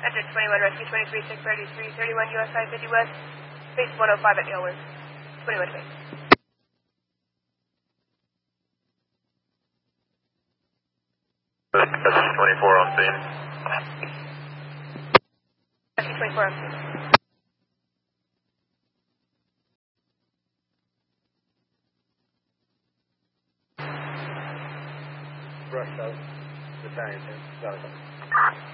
Enter 21 Rescue 23 633 31 US 550 West. Base 105 at Yelworth. 21 to base. Rescue 24 on scene. Rescue 24 on scene. Brushed out. Battalion 10. Got it.